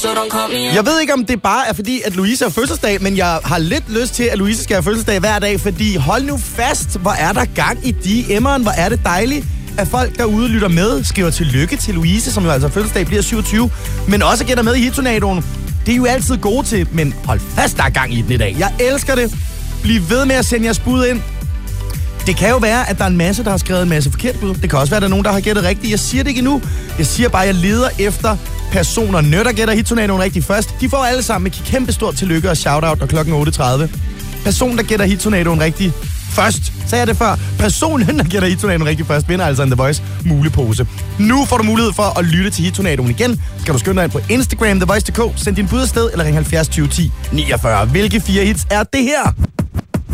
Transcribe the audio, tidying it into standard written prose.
Jeg ved ikke, om det bare er fordi, at Louise har fødselsdag, men jeg har lidt lyst til, at Louise skal have fødselsdag hver dag, fordi hold nu fast, hvor er der gang i DM'eren, hvor er det dejligt, at folk derude lytter med, skriver tillykke til Louise, som jo altså fødselsdag bliver 27, men også gætter med i Hittornadoen. Det er jo altid gode til, men hold fast, der er gang i den i dag. Jeg elsker det. Bliv ved med at sende jeres bud ind. Det kan jo være, at der er en masse, der har skrevet en masse forkert bud. Det kan også være, at der er nogen, der har gættet rigtigt. Jeg siger det ikke endnu. Jeg siger bare, at jeg leder efter personer. Der gætter Hittornadoen rigtig først. De får alle sammen et kæmpe stort tillykke og shoutout, når klokken 8.30. Personen, der gætter Hittornadoen rigtig først, sagde jeg det før. Personen, der gætter Hittornadoen rigtig først, vinder altså en The Voice mulepose. Nu får du mulighed for at lytte til Hittornadoen igen. Skal du skynde dig ind på Instagram, TheVoice.dk, send din bud afsted eller ring 70 20 10 49. Hvilke 4 hits er det her?